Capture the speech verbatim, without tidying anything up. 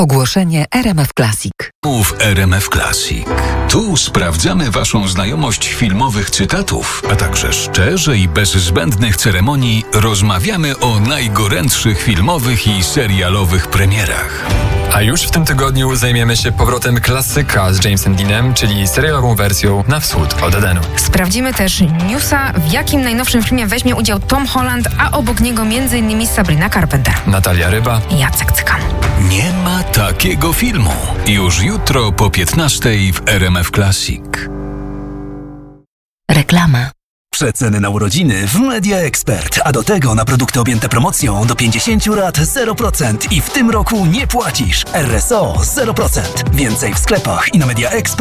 Ogłoszenie R M F Classic. W R M F Classic. Tu sprawdzamy Waszą znajomość filmowych cytatów, a także szczerze i bez zbędnych ceremonii rozmawiamy o najgorętszych filmowych i serialowych premierach. A już w tym tygodniu zajmiemy się powrotem klasyka z Jamesem Deanem, czyli serialową wersją Na wschód od Edenu. Sprawdzimy też newsa, w jakim najnowszym filmie weźmie udział Tom Holland, a obok niego m.in. Sabrina Carpenter, Natalia Ryba i Jacek Cykan. Nie ma takiego filmu. Już jutro po piętnastej w R M F Classic. Reklama. Przeceny na urodziny w Media Expert, a do tego na produkty objęte promocją do pięćdziesiąt lat zero procent i w tym roku nie płacisz. R S O zero procent. Więcej w sklepach i na media expert.